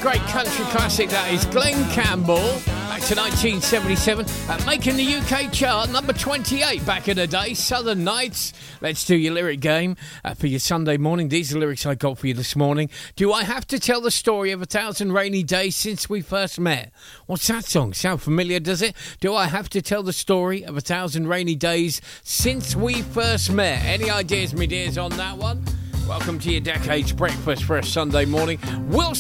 great country classic that is. Glenn Campbell, back to 1977, making the UK chart, number 28 back in the day. Southern Nights. Let's do your lyric game for your Sunday morning. These are the lyrics I got for you this morning. Do I have to tell the story of 1,000 rainy days since we first met? What's that song? Sound familiar, does it? Do I have to tell the story of 1,000 rainy days since we first met? Any ideas, me dears, on that one? Welcome to your Decades Breakfast for a Sunday morning. We'll